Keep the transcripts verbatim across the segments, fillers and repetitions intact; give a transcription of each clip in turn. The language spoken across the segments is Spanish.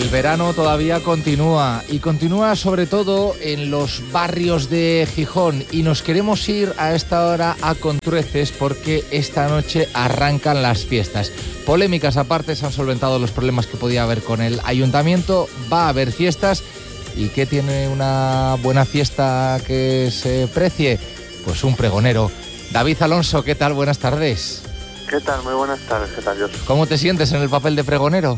El verano todavía continúa y continúa sobre todo en los barrios de Gijón y nos queremos ir a esta hora a Contrueces porque esta noche arrancan las fiestas. Polémicas aparte, se han solventado los problemas que podía haber con el ayuntamiento, va a haber fiestas. ¿Y qué tiene una buena fiesta que se precie? Pues un pregonero. David Alonso, ¿qué tal? Buenas tardes. ¿Qué tal? Muy buenas tardes, ¿qué tal, Josu? ¿Cómo te sientes en el papel de pregonero?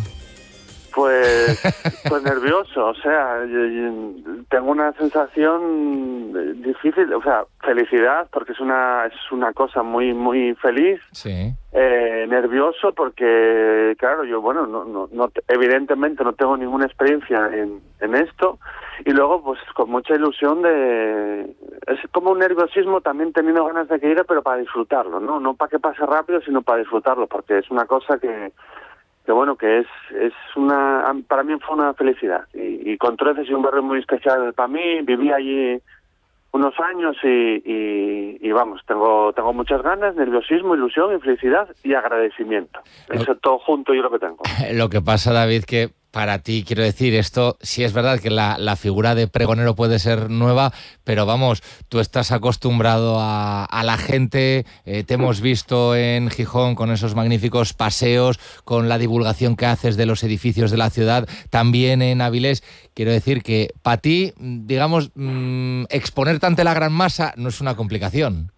Pues, pues nervioso, o sea, yo, yo tengo una sensación difícil, o sea, felicidad, porque es una es una cosa muy muy feliz. Sí. Eh, nervioso porque, claro, yo, bueno, no, no, no evidentemente no tengo ninguna experiencia en, en esto, y luego, pues, con mucha ilusión de... Es como un nerviosismo también teniendo ganas de que ir, pero para disfrutarlo, ¿no? No para que pase rápido, sino para disfrutarlo, porque es una cosa que... que bueno, que es es una para mí fue una felicidad, y, y Contrueces es un barrio muy especial para mí, viví allí unos años y, y, y vamos, tengo tengo muchas ganas, nerviosismo, ilusión y felicidad y agradecimiento, eso lo, todo junto yo lo que tengo. Lo que pasa, David, que para ti, quiero decir, esto sí es verdad que la, la figura de pregonero puede ser nueva, pero vamos, tú estás acostumbrado a, a la gente, eh, te hemos visto en Gijón con esos magníficos paseos, con la divulgación que haces de los edificios de la ciudad, también en Avilés. Quiero decir que para ti, digamos, mmm, exponerte ante la gran masa no es una complicación.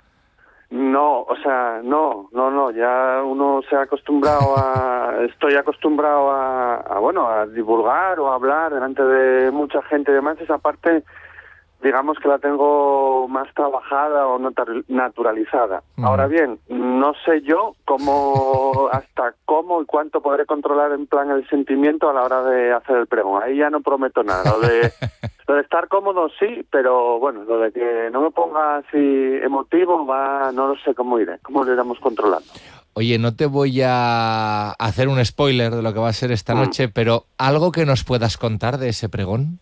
No, o sea, no, no, no, ya uno se ha acostumbrado a, estoy acostumbrado a, a, bueno, a divulgar o a hablar delante de mucha gente y demás. Esa parte, digamos que la tengo más trabajada o naturalizada. Uh-huh. Ahora bien, no sé yo cómo, hasta cómo y cuánto podré controlar en plan el sentimiento a la hora de hacer el pregón. Ahí ya no prometo nada. Lo de, lo de estar cómodo sí, pero bueno, lo de que no me ponga así emotivo, va, no lo sé cómo iré, cómo lo iremos controlando. Oye, no te voy a hacer un spoiler de lo que va a ser esta mm. noche, pero ¿algo que nos puedas contar de ese pregón?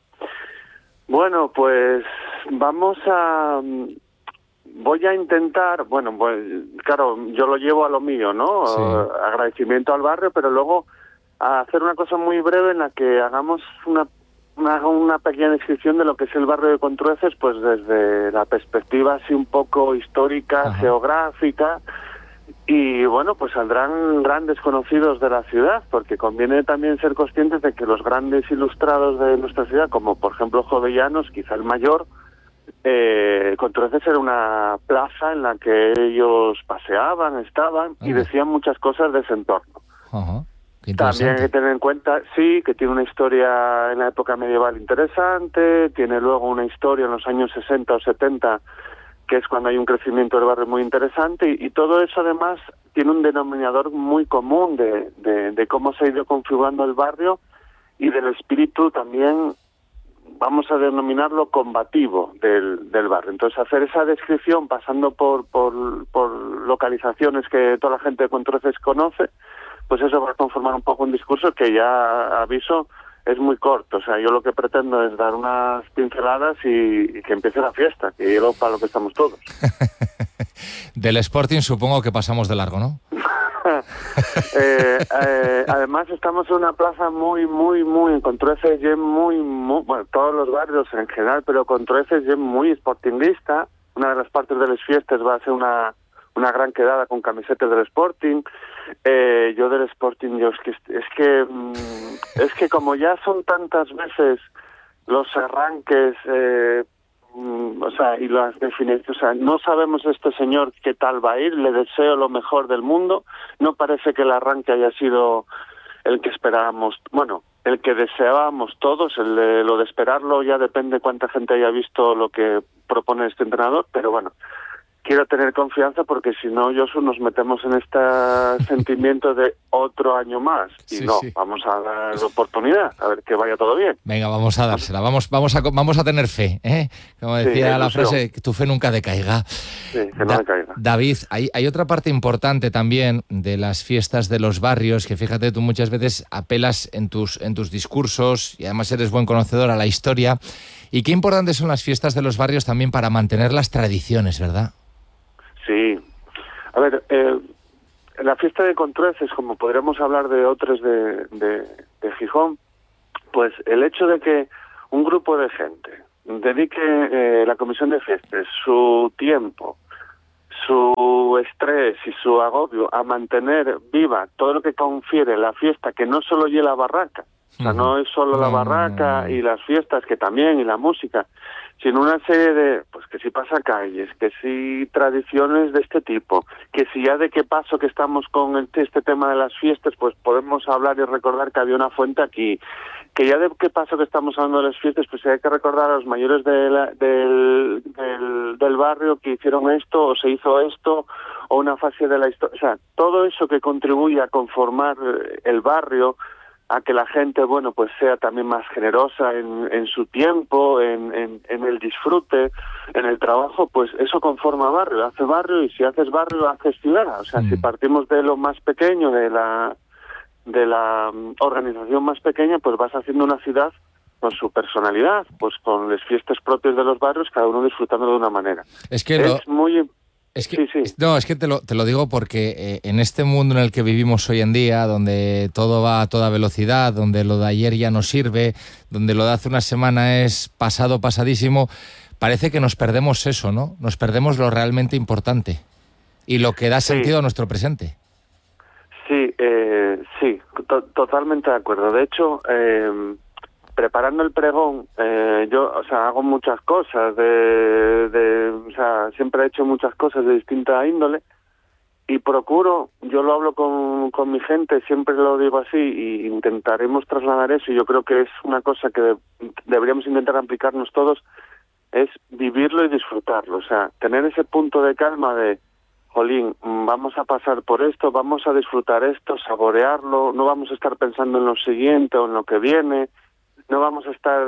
Bueno, pues vamos a... Voy a intentar, bueno, pues claro, yo lo llevo a lo mío, ¿no? Sí. Agradecimiento al barrio, pero luego a hacer una cosa muy breve en la que hagamos una, una, una pequeña descripción de lo que es el barrio de Contrueces, pues desde la perspectiva así un poco histórica, ajá, geográfica. Y bueno, pues saldrán grandes conocidos de la ciudad, porque conviene también ser conscientes de que los grandes ilustrados de nuestra ciudad, como por ejemplo Jovellanos, quizá el mayor, eh, Contrueces era una plaza en la que ellos paseaban, estaban y decían muchas cosas de ese entorno. Uh-huh. También hay que tener en cuenta, sí, que tiene una historia en la época medieval interesante, tiene luego una historia en los años sesenta o setenta, que es cuando hay un crecimiento del barrio muy interesante, y, y todo eso además tiene un denominador muy común de, de, de cómo se ha ido configurando el barrio y del espíritu también, vamos a denominarlo, combativo del, del barrio. Entonces hacer esa descripción pasando por, por, por localizaciones que toda la gente de Contrueces conoce, pues eso va a conformar un poco un discurso que ya aviso, es muy corto. O sea, yo lo que pretendo es dar unas pinceladas y, y que empiece la fiesta, que es para lo que estamos todos. Del Sporting supongo que pasamos de largo, ¿no? eh, eh, además estamos en una plaza muy, muy, muy, en Contrueces y muy, muy, bueno, todos los barrios en general, pero Contrueces es muy sportinguista. Una de las partes de las fiestas va a ser una una gran quedada con camisetas del Sporting. Eh, yo del Sporting, yo es que es que es que como ya son tantas veces los arranques, eh, o sea, y las definiciones, o sea, no sabemos este señor qué tal va a ir. Le deseo lo mejor del mundo. No parece que el arranque haya sido el que esperábamos, bueno, el que deseábamos todos. El de, lo de esperarlo ya depende cuánta gente haya visto lo que propone este entrenador, pero bueno, quiero tener confianza porque si no, Josu, nos metemos en este sentimiento de otro año más. Y sí, no, sí. Vamos a dar la oportunidad, a ver que vaya todo bien. Venga, vamos a dársela, vamos vamos a vamos a tener fe, ¿eh? Como decía sí, la frase, que tu fe nunca decaiga. Sí, que no da- decaiga. David, hay, hay otra parte importante también de las fiestas de los barrios, que fíjate, tú muchas veces apelas en tus, en tus discursos y además eres buen conocedor a la historia. Y qué importantes son las fiestas de los barrios también para mantener las tradiciones, ¿verdad? Sí. A ver, eh, la fiesta de Contrueces, como podríamos hablar de otros de, de, de Gijón, Pues el hecho de que un grupo de gente dedique eh, la comisión de fiestas su tiempo, su estrés y su agobio a mantener viva todo lo que confiere la fiesta, que no solo lleva la barraca, o sea, no es solo la barraca y las fiestas, que también, y la música, sino una serie de, pues que si pasacalles, que si tradiciones de este tipo, que si ya de qué paso que estamos con el, este tema de las fiestas, pues podemos hablar y recordar que había una fuente aquí, que ya de qué paso que estamos hablando de las fiestas, pues hay que recordar a los mayores de la, del, del, del barrio que hicieron esto, o se hizo esto, o una fase de la historia, o sea, todo eso que contribuye a conformar el barrio, a que la gente, bueno, pues sea también más generosa en, en su tiempo, en, en, en el disfrute, en el trabajo, pues eso conforma barrio, hace barrio, y si haces barrio, haces ciudad. O sea, mm. si partimos de lo más pequeño, de la de la um, organización más pequeña, pues vas haciendo una ciudad con su personalidad, pues con las fiestas propias de los barrios, cada uno disfrutando de una manera. Es que es lo... muy... Es que, sí, sí. No, es que te lo, te lo digo porque eh, en este mundo en el que vivimos hoy en día, donde todo va a toda velocidad, donde lo de ayer ya no sirve, donde lo de hace una semana es pasado, pasadísimo, parece que nos perdemos eso, ¿no? Nos perdemos lo realmente importante y lo que da sentido sí. a nuestro presente. Sí, eh, sí, to- totalmente de acuerdo. De hecho, eh, preparando el pregón, eh, yo, o sea, hago muchas cosas, de, de, o sea, siempre he hecho muchas cosas de distinta índole y procuro, yo lo hablo con, con mi gente, siempre lo digo así, y intentaremos trasladar eso, y yo creo que es una cosa que de, deberíamos intentar aplicarnos todos, es vivirlo y disfrutarlo, o sea, tener ese punto de calma de, jolín, vamos a pasar por esto, vamos a disfrutar esto, saborearlo, no vamos a estar pensando en lo siguiente o en lo que viene, no vamos a estar,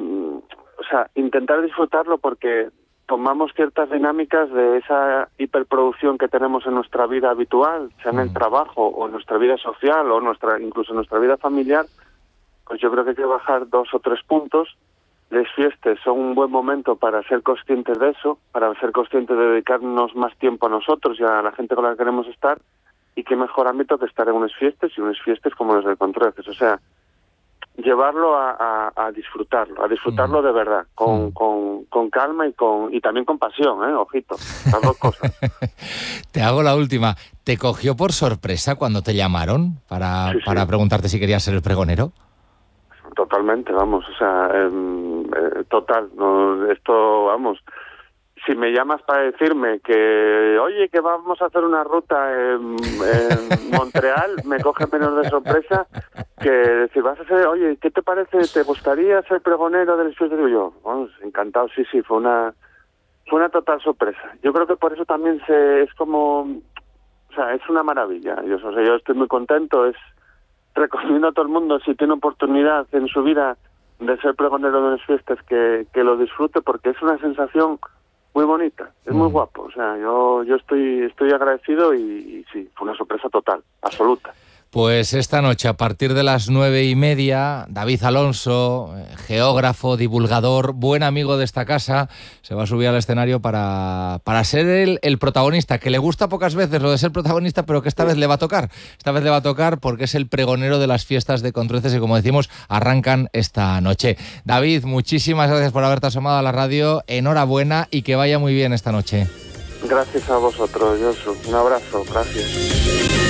o sea, intentar disfrutarlo porque tomamos ciertas dinámicas de esa hiperproducción que tenemos en nuestra vida habitual, sea en el trabajo o en nuestra vida social o nuestra incluso en nuestra vida familiar, pues yo creo que hay que bajar dos o tres puntos. Las fiestas son un buen momento para ser conscientes de eso, para ser conscientes de dedicarnos más tiempo a nosotros y a la gente con la que queremos estar, y qué mejor ámbito que estar en unas fiestas y unas fiestas como las del Contreces, o sea, llevarlo a, a, a disfrutarlo, a disfrutarlo de verdad, con, mm. con, con calma y con y también con pasión, ¿eh? Ojito, las dos cosas. Te hago la última. ¿Te cogió por sorpresa cuando te llamaron para, sí, sí. para preguntarte si querías ser el pregonero? Totalmente, vamos, o sea, eh, eh, total, no, esto, vamos, si me llamas para decirme que, oye, que vamos a hacer una ruta en, en Montreal, me coge menos de sorpresa que decir, vas a hacer, oye, ¿qué te parece? ¿Te gustaría ser pregonero del fiestas? Digo yo, vamos, encantado, sí, sí, fue una fue una total sorpresa. Yo creo que por eso también se es como, o sea, es una maravilla. Yo, o sea, yo estoy muy contento, es recomiendo a todo el mundo, si tiene oportunidad en su vida de ser pregonero de las fiestas, que, que lo disfrute, porque es una sensación muy bonita, es muy guapo, o sea, yo yo estoy estoy agradecido y, y sí, fue una sorpresa total, absoluta. Pues esta noche, a partir de las nueve y media, David Alonso, geógrafo, divulgador, buen amigo de esta casa, se va a subir al escenario para, para ser el, el protagonista, que le gusta pocas veces lo de ser protagonista, pero que esta vez le va a tocar. Esta vez le va a tocar porque es el pregonero de las fiestas de Contreces y, como decimos, arrancan esta noche. David, muchísimas gracias por haberte asomado a la radio, enhorabuena y que vaya muy bien esta noche. Gracias a vosotros, Josu. Un abrazo, gracias.